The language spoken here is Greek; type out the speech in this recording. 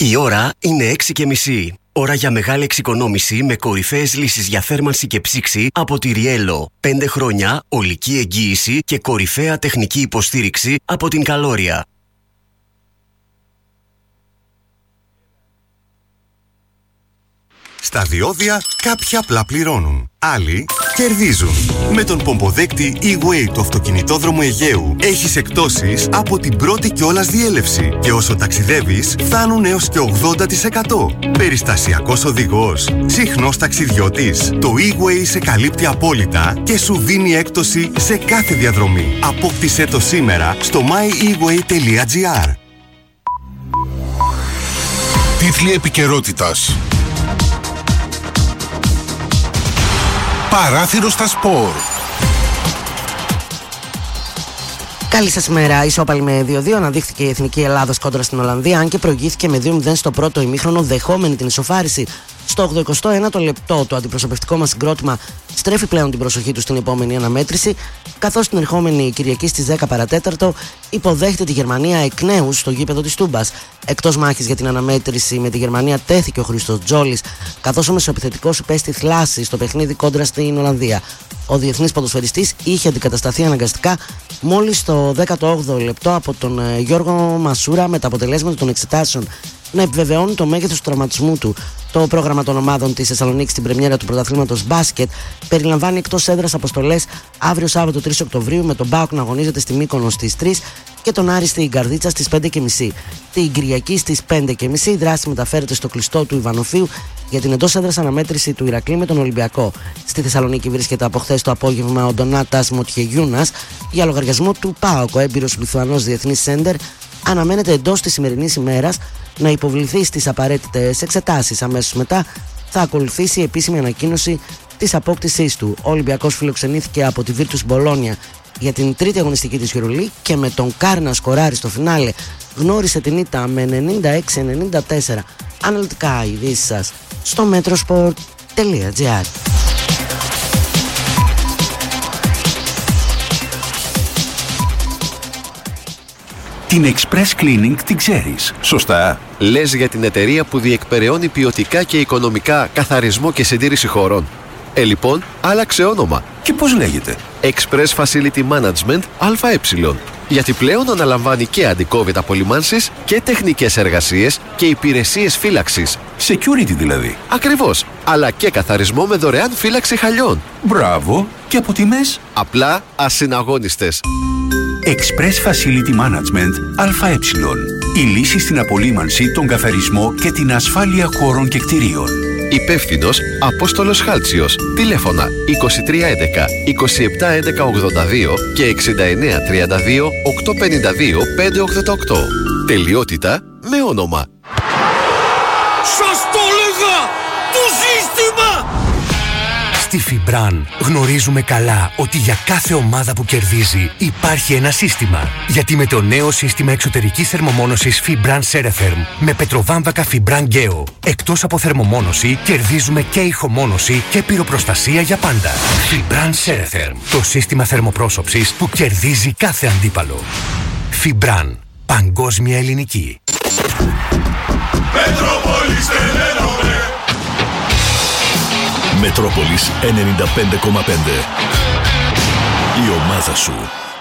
Η ώρα είναι 6:30. Ώρα για μεγάλη εξοικονόμηση με κορυφαίες λύσεις για θέρμανση και ψήξη από τη Riello. 5 χρόνια, ολική εγγύηση και κορυφαία τεχνική υποστήριξη από την Καλόρια. Στα διόδια κάποιοι απλά πληρώνουν, άλλοι κερδίζουν. Με τον πομποδέκτη E-Way του αυτοκινητόδρομου Αιγαίου έχεις εκπτώσεις από την πρώτη κιόλας διέλευση και όσο ταξιδεύεις φτάνουν έως και 80%. Περιστασιακός οδηγός, συχνός ταξιδιώτης. Το E-Way σε καλύπτει απόλυτα και σου δίνει έκπτωση σε κάθε διαδρομή. Απόκτησέ το σήμερα στο myeWay.gr. Τίτλοι επικαιρότητας. Παράθυρο στα σπορ. Καλή σας ημέρα. Ισόπαλη με 2-2 αναδείχθηκε η Εθνική Ελλάδος κόντρα στην Ολλανδία, αν και προηγήθηκε με 2-0 στο πρώτο ημίχρονο, δεχόμενη την ισοφάριση. Στο 81ο λεπτό, το αντιπροσωπευτικό μας συγκρότημα στρέφει πλέον την προσοχή του στην επόμενη αναμέτρηση, καθώς την ερχόμενη Κυριακή στις 10 παρατέταρτο υποδέχεται τη Γερμανία εκ νέου στο γήπεδο της Τούμπας. Εκτός μάχης για την αναμέτρηση με τη Γερμανία τέθηκε ο Χρήστος Τζόλης, καθώς ο μεσοεπιθετικός υπέστη θλάση στο παιχνίδι κόντρα στην Ολλανδία. Ο διεθνής ποδοσφαιριστής είχε αντικατασταθεί αναγκαστικά μόλις στο 18ο λεπτό από τον Γιώργο Μασούρα, με τα αποτελέσματα των εξετάσεων να επιβεβαιώνουν το μέγεθος του τραυματισμού του. Το πρόγραμμα των ομάδων της Θεσσαλονίκης στην πρεμιέρα του πρωταθλήματος μπάσκετ περιλαμβάνει εκτός έδρας αποστολές αύριο Σάββατο 3 Οκτωβρίου, με τον ΠΑΟΚ να αγωνίζεται στη Μύκονο στις 3 και τον Άρη στην Καρδίτσα στις 5:30. Την Κυριακή στις 5:30 η δράση μεταφέρεται στο κλειστό του Ιβανοφίου για την εντός έδρας αναμέτρηση του Ηρακλή με τον Ολυμπιακό. Στη Θεσσαλονίκη βρίσκεται από χθες το απόγευμα ο Ντονάτας Μοτιεγιούνας για λογαριασμό του ΠΑΟΚ. Ο έμπειρος Λιθουανός διεθνής σέντερ αναμένεται εντός της σημερινής ημέρας να υποβληθεί στις απαραίτητες εξετάσεις. Αμέσως μετά θα ακολουθήσει η επίσημη ανακοίνωση της απόκτησής του. Ο Ολυμπιακός φιλοξενήθηκε από τη Virtus Bologna για την τρίτη αγωνιστική της EuroLeague και με τον Κάρ να σκοράρει στο φινάλε γνώρισε την ήττα με 96-94. Αναλυτικά ειδήσεις σας στο metrosport.gr. Την Express Cleaning την ξέρεις, σωστά? Λες για την εταιρεία που διεκπεραιώνει ποιοτικά και οικονομικά καθαρισμό και συντήρηση χωρών. Λοιπόν, άλλαξε όνομα. Και πώς λέγεται? Express Facility Management ΑΕ. Γιατί πλέον αναλαμβάνει και αντι-COVID απολυμάνσεις και τεχνικές εργασίες και υπηρεσίες φύλαξης. Security δηλαδή. Ακριβώς. Αλλά και καθαρισμό με δωρεάν φύλαξη χαλιών. Μπράβο. Και από τιμές? Απλά ασυναγώνιστες. Express Facility Management ΑΕ. Η λύση στην απολύμανση, τον καθαρισμό και την ασφάλεια χώρων και κτηρίων. Υπεύθυνος Απόστολος Χάλτσιος. Τηλέφωνα 2311 2711 82 και 6932 852 588. Τελειότητα με όνομα. Σας το έλεγα! Το σύστημα! Στη Φιμπραν γνωρίζουμε καλά ότι για κάθε ομάδα που κερδίζει υπάρχει ένα σύστημα. Γιατί με το νέο σύστημα εξωτερικής θερμομόνωσης Fibran Ceretherm με πετροβάμβακα Fibran Geo, εκτός από θερμομόνωση κερδίζουμε και ηχομόνωση και πυροπροστασία για πάντα. Fibran Ceretherm, το σύστημα θερμοπρόσωψης που κερδίζει κάθε αντίπαλο. Fibran, παγκόσμια ελληνική. Μετρόπολης 95,5. Η ομάδα σου.